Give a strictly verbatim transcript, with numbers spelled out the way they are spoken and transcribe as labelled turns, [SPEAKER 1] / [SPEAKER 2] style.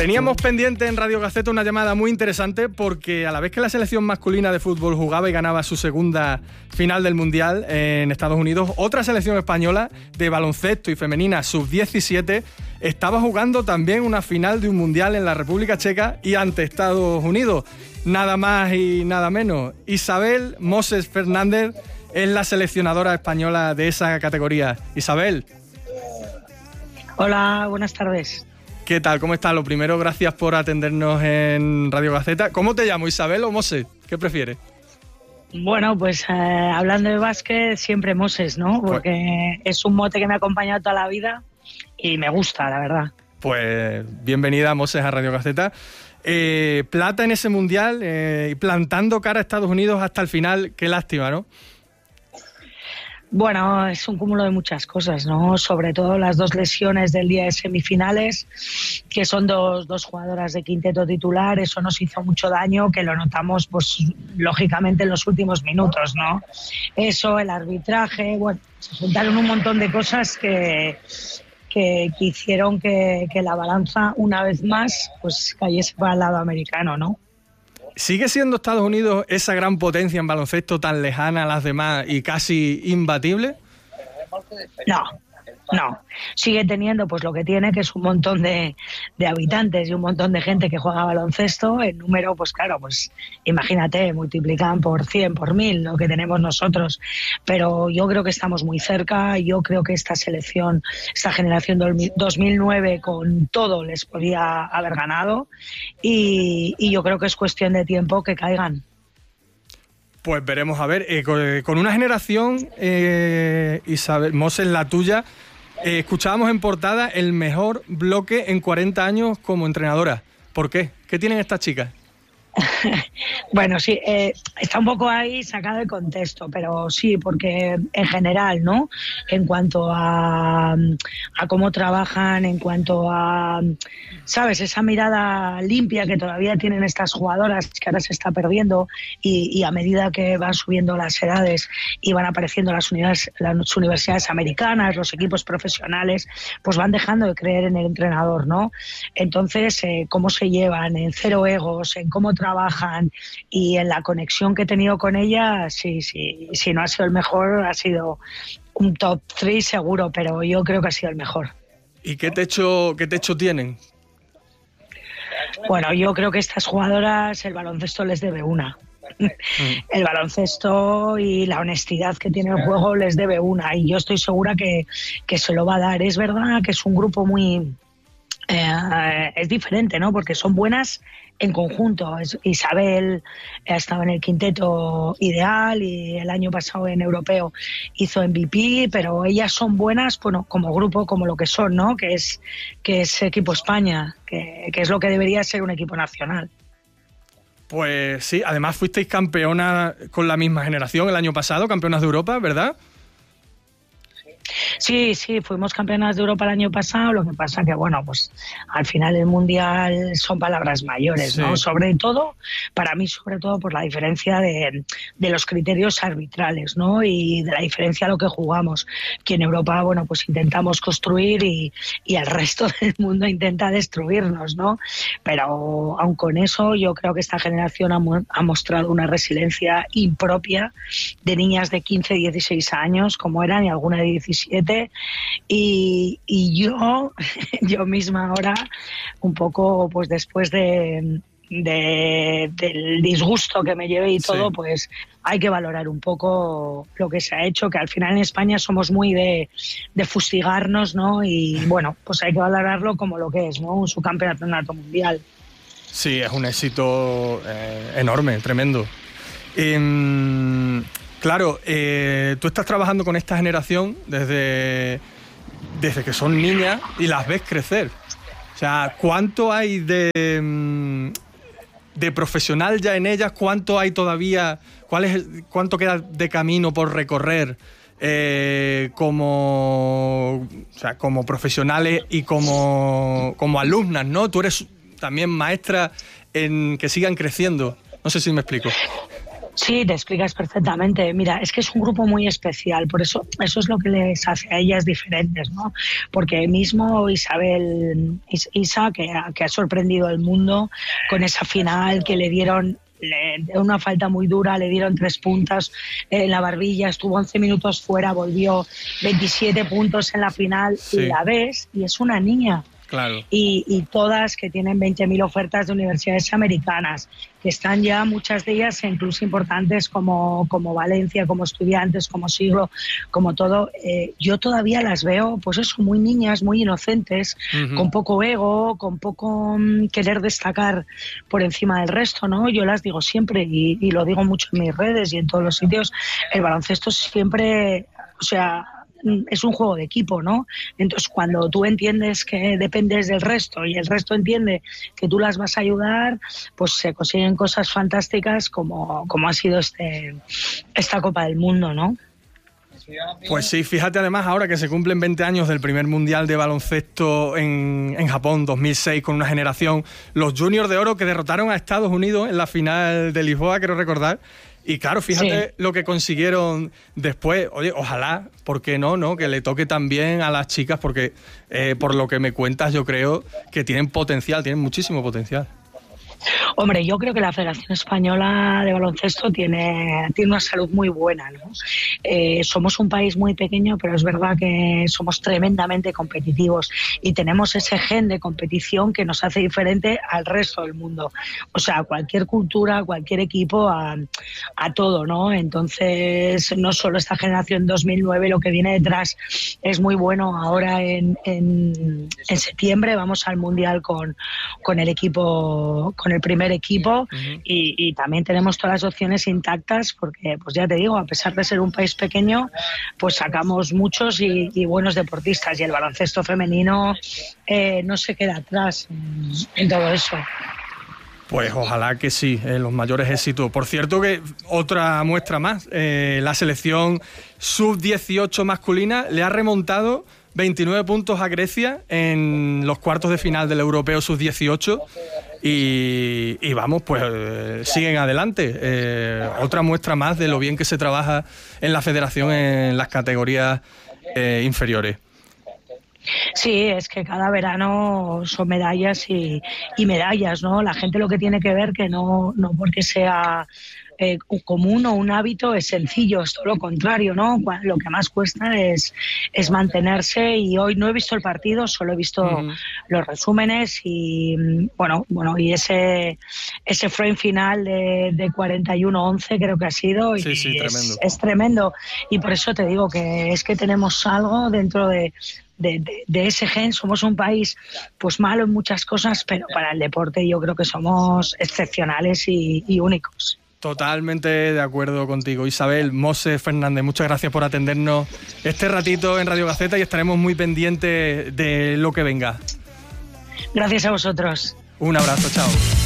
[SPEAKER 1] Teníamos pendiente en Radio Gaceta una llamada muy interesante porque a la vez que la selección masculina de fútbol jugaba y ganaba su segunda final del Mundial en Estados Unidos, otra selección española de baloncesto y femenina sub diecisiete estaba jugando también una final de un Mundial en la República Checa y ante Estados Unidos. Nada más y nada menos. Isabel Moses Fernández es la seleccionadora española de esa categoría. Isabel.
[SPEAKER 2] Hola, buenas tardes.
[SPEAKER 1] ¿Qué tal? ¿Cómo estás? Lo primero, gracias por atendernos en Radio Gaceta. ¿Cómo te llamo, Isabel o Moses? ¿Qué prefieres?
[SPEAKER 2] Bueno, pues eh, hablando de básquet, siempre Moses, ¿no? Porque pues, es un mote que me ha acompañado toda la vida y me gusta, la verdad.
[SPEAKER 1] Pues bienvenida, Moses, a Radio Gaceta. Eh, plata en ese Mundial eh, y plantando cara a Estados Unidos hasta el final. Qué lástima, ¿no?
[SPEAKER 2] Bueno, es un cúmulo de muchas cosas, ¿no? Sobre todo las dos lesiones del día de semifinales, que son dos, dos jugadoras de quinteto titular. Eso nos hizo mucho daño, que lo notamos, pues, lógicamente en los últimos minutos, ¿no? Eso, el arbitraje, bueno, se juntaron un montón de cosas que, que, que hicieron que, que la balanza, una vez más, pues cayese para el lado americano, ¿no?
[SPEAKER 1] ¿Sigue siendo Estados Unidos esa gran potencia en baloncesto tan lejana a las demás y casi imbatible?
[SPEAKER 2] No, no. Sigue teniendo pues lo que tiene, que es un montón de, de habitantes y un montón de gente que juega baloncesto. El número, pues claro, pues imagínate, multiplican por cien, por mil lo que tenemos nosotros. Pero yo creo que estamos muy cerca. Yo creo que esta selección, esta generación dos mil nueve con todo les podía haber ganado. Y, y yo creo que es cuestión de tiempo que caigan.
[SPEAKER 1] Pues veremos, a ver, eh, con, con una generación, eh, Isabel Moses, la tuya, eh, escuchábamos en portada el mejor bloque en cuarenta años como entrenadora. ¿Por qué? ¿Qué tienen estas chicas?
[SPEAKER 2] Bueno, sí, eh, está un poco ahí sacado de contexto, pero sí, porque en general, ¿no? En cuanto a, a cómo trabajan, en cuanto a, ¿sabes? Esa mirada limpia que todavía tienen estas jugadoras, que ahora se está perdiendo, y, y a medida que van subiendo las edades y van apareciendo las, univers, las universidades americanas, los equipos profesionales, pues van dejando de creer en el entrenador, ¿no? Entonces, eh, cómo se llevan, en cero egos, en cómo trabajan y en la conexión que he tenido con ella, sí, sí, si no ha sido el mejor, ha sido un top tres seguro, pero yo creo que ha sido el mejor.
[SPEAKER 1] ¿Y qué techo, qué techo tienen?
[SPEAKER 2] Bueno, yo creo que estas jugadoras el baloncesto les debe una. Mm. El baloncesto y la honestidad que tiene el juego les debe una, y yo estoy segura que, que se lo va a dar. Es verdad que es un grupo muy... Eh, es diferente, ¿no? Porque son buenas en conjunto. Isabel ha estado en el quinteto ideal y el año pasado en europeo hizo M V P, pero ellas son buenas, bueno, como grupo, como lo que son, ¿no? Que es, que es equipo España, que, que es lo que debería ser un equipo nacional.
[SPEAKER 1] Pues sí, además fuisteis campeona con la misma generación el año pasado, campeonas de Europa, ¿verdad?
[SPEAKER 2] Sí, sí, fuimos campeonas de Europa el año pasado, lo que pasa que, bueno, pues al final el Mundial son palabras mayores, ¿no? Sí. Sobre todo, para mí, sobre todo, por la diferencia de, de los criterios arbitrales, ¿no? Y de la diferencia de lo que jugamos, que en Europa, bueno, pues intentamos construir y, y el resto del mundo intenta destruirnos, ¿no? Pero aun con eso, yo creo que esta generación ha, ha mostrado una resiliencia impropia de niñas de quince, dieciséis años, como eran, y alguna de diecisiete, y, y yo yo misma ahora un poco, pues después de, de del disgusto que me llevé y todo, sí, pues hay que valorar un poco lo que se ha hecho, que al final en España somos muy de, de fustigarnos, ¿no? Y bueno, pues hay que valorarlo como lo que es, ¿no? Un subcampeonato mundial.
[SPEAKER 1] Sí, es un éxito eh, enorme, tremendo. Eh, Claro, eh, tú estás trabajando con esta generación desde, desde que son niñas y las ves crecer. O sea, ¿cuánto hay de, de profesional ya en ellas? ¿Cuánto hay todavía? ¿Cuál es, cuánto queda de camino por recorrer eh, como, o sea, como profesionales y como, como alumnas, ¿no? Tú eres también maestra en que sigan creciendo. No sé si me explico.
[SPEAKER 2] Sí, te explicas perfectamente. Mira, es que es un grupo muy especial, por eso eso es lo que les hace a ellas diferentes, ¿no? Porque mismo Isabel Isa, que ha, que ha sorprendido al mundo con esa final que le dieron le, una falta muy dura, le dieron tres puntas en la barbilla, estuvo once minutos fuera, volvió veintisiete puntos en la final, sí. Y la ves y es una niña.
[SPEAKER 1] Claro.
[SPEAKER 2] Y, y todas que tienen veinte mil ofertas de universidades americanas, que están ya muchas de ellas incluso importantes como, como Valencia, como Estudiantes, como Siglo, como todo. Eh, yo todavía las veo, pues eso, muy niñas, muy inocentes, uh-huh. con poco ego, con poco um, querer destacar por encima del resto, ¿no? Yo las digo siempre y, y lo digo mucho en mis redes y en todos los sitios, el baloncesto siempre, o sea, es un juego de equipo, ¿no? Entonces, cuando tú entiendes que dependes del resto y el resto entiende que tú las vas a ayudar, pues se consiguen cosas fantásticas como, como ha sido este, esta Copa del Mundo, ¿no?
[SPEAKER 1] Pues sí, fíjate además ahora que se cumplen veinte años del primer Mundial de baloncesto en, en Japón, dos mil seis, con una generación, los Juniors de Oro que derrotaron a Estados Unidos en la final de Lisboa, quiero recordar. Y claro, fíjate sí. lo que consiguieron después. Oye, ojalá, ¿por qué no? no? Que le toque también a las chicas, porque eh, por lo que me cuentas yo creo que tienen potencial, tienen muchísimo potencial.
[SPEAKER 2] Hombre, yo creo que la Federación Española de Baloncesto tiene, tiene una salud muy buena, ¿no? Eh, somos un país muy pequeño, pero es verdad que somos tremendamente competitivos y tenemos ese gen de competición que nos hace diferente al resto del mundo. O sea, cualquier cultura, cualquier equipo, a, a todo, ¿no? Entonces, no solo esta generación dos mil nueve, lo que viene detrás es muy bueno. Ahora en, en, en septiembre vamos al Mundial con, con el equipo, con el primer equipo uh-huh. y, y también tenemos todas las opciones intactas porque, pues ya te digo, a pesar de ser un país pequeño, pues sacamos muchos y, y buenos deportistas y el baloncesto femenino eh, no se queda atrás en, en todo eso.
[SPEAKER 1] Pues ojalá que sí, eh, los mayores éxitos. Por cierto que otra muestra más, eh, la selección sub dieciocho masculina le ha remontado veintinueve puntos a Grecia en los cuartos de final del Europeo sub dieciocho y, y vamos, pues eh, siguen adelante. Eh, otra muestra más de lo bien que se trabaja en la federación en las categorías eh, inferiores.
[SPEAKER 2] Sí, es que cada verano son medallas y, y medallas, ¿no? La gente lo que tiene que ver que no, no porque sea eh, común o un hábito es sencillo, es todo lo contrario, ¿no? Lo que más cuesta es, es mantenerse y hoy no he visto el partido, solo he visto uh-huh. los resúmenes y bueno, bueno y ese ese frame final de, de cuarenta y uno once creo que ha sido y
[SPEAKER 1] sí, sí,
[SPEAKER 2] es,
[SPEAKER 1] tremendo.
[SPEAKER 2] es tremendo y por eso te digo que es que tenemos algo dentro de De, de, de ese gen. Somos un país pues malo en muchas cosas, pero para el deporte yo creo que somos excepcionales y, y únicos.
[SPEAKER 1] Totalmente de acuerdo contigo. Isabel Moses Fernández, muchas gracias por atendernos este ratito en Radio Gaceta y estaremos muy pendientes de lo que venga.
[SPEAKER 2] Gracias a vosotros.
[SPEAKER 1] Un abrazo, chao.